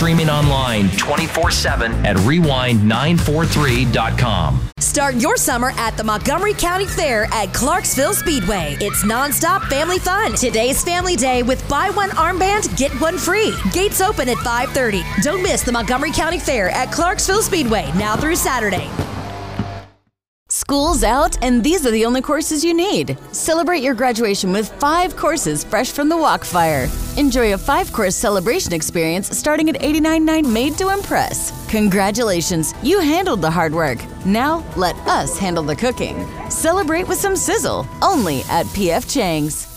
streaming online 24/7 at rewind943.com. Start your summer at the Montgomery County Fair at Clarksville Speedway. It's nonstop family fun. Today's Family Day with buy one armband, get one free. Gates open at 5:30. Don't miss the Montgomery County Fair at Clarksville Speedway now through Saturday. School's out, and these are the only courses you need. Celebrate your graduation with 5 courses fresh from the Walkfire. Enjoy a 5-course celebration experience starting at $89.9 made to impress. Congratulations, you handled the hard work. Now, let us handle the cooking. Celebrate with some sizzle, only at P.F. Chang's.